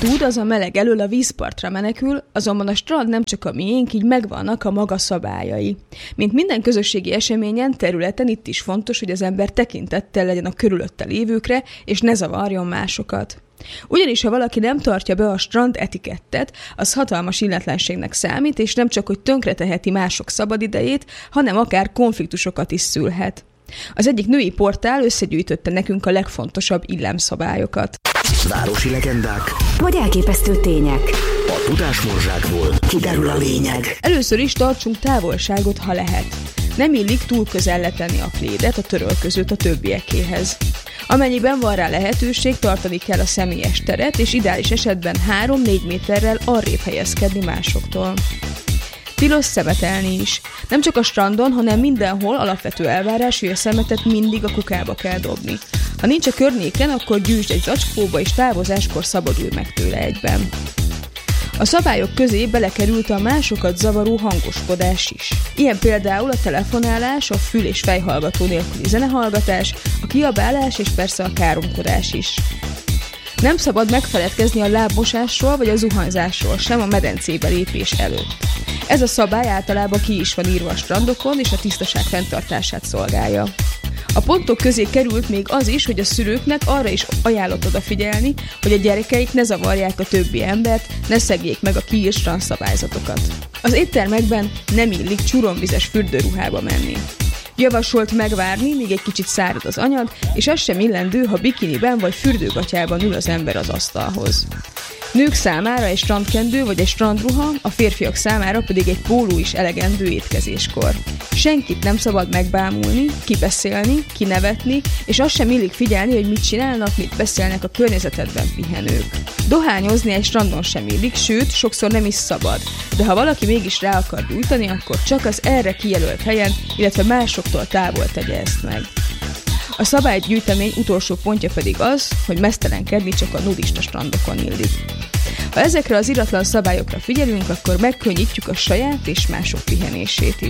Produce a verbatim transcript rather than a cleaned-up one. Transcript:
tud, az a meleg elől a vízpartra menekül, azonban a strand nem csak a miénk, így megvannak a maga szabályai. Mint minden közösségi eseményen, területen itt is fontos, hogy az ember tekintettel legyen a körülötte lévőkre, és ne zavarjon másokat. Ugyanis, ha valaki nem tartja be a strand etikettet, az hatalmas illetlenségnek számít, és nem csak, hogy tönkreteheti mások szabadidejét, hanem akár konfliktusokat is szülhet. Az egyik női portál összegyűjtötte nekünk a legfontosabb illemszabályokat. Városi legendák vagy elképesztő tények. A tudásmorzsákból kiderül a lényeg. Először is tartsunk távolságot, ha lehet. Nem illik túl közel letenni a plédet, a törölközőt a többiekéhez. Amennyiben van rá lehetőség, tartani kell a személyes teret, és ideális esetben három-négy méterrel arrébb helyezkedni másoktól. Tilos szemetelni is. Nem csak a strandon, hanem mindenhol alapvető elvárás, hogy a szemetet mindig a kukába kell dobni. Ha nincs a környéken, akkor gyűjtsd egy zacskóba, és távozáskor szabadulj meg tőle egyben. A szabályok közé belekerült a másokat zavaró hangoskodás is. Ilyen például a telefonálás, a fül- és fejhallgató nélküli zenehallgatás, a kiabálás és persze a káromkodás is. Nem szabad megfeledkezni a lábmosásról vagy a zuhanyzásról sem a medencébe lépés előtt. Ez a szabály általában ki is van írva a strandokon, és a tisztaság fenntartását szolgálja. A pontok közé került még az is, hogy a szülőknek arra is ajánlott odafigyelni, hogy a gyerekeik ne zavarják a többi embert, ne szegjék meg a kiírt strandszabályzatokat. Az éttermekben nem illik csuromvizes fürdőruhába menni. Javasolt megvárni, míg egy kicsit szárad az anyag, és az sem illendő, ha bikiniben vagy fürdőgatyában ül az ember az asztalhoz. Nők számára egy strandkendő vagy egy strandruha, a férfiak számára pedig egy póló is elegendő étkezéskor. Senkit nem szabad megbámulni, kibeszélni, kinevetni, és azt sem illik figyelni, hogy mit csinálnak, mit beszélnek a környezetedben pihenők. Dohányozni egy strandon sem illik, sőt, sokszor nem is szabad, de ha valaki mégis rá akar gyújtani, akkor csak az erre kijelölt helyen, illetve másoktól távol tegye ezt meg. A szabálygyűjtemény utolsó pontja pedig az, hogy meztelenkedni csak a nudista strandokon illik. Ha ezekre az iratlan szabályokra figyelünk, akkor megkönnyítjük a saját és mások pihenését is.